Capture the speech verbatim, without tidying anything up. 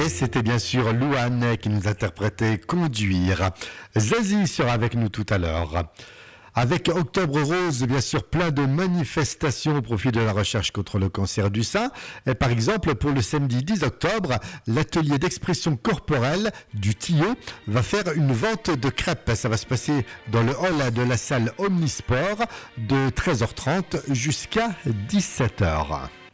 Et c'était bien sûr Louane qui nous interprétait Conduire. Zazie sera avec nous tout à l'heure. Avec Octobre Rose, bien sûr, plein de manifestations au profit de la recherche contre le cancer du sein. Et par exemple, pour le samedi dix octobre, l'atelier d'expression corporelle du Tillot va faire une vente de crêpes. Ça va se passer dans le hall de la salle Omnisport de treize heures trente jusqu'à dix-sept heures.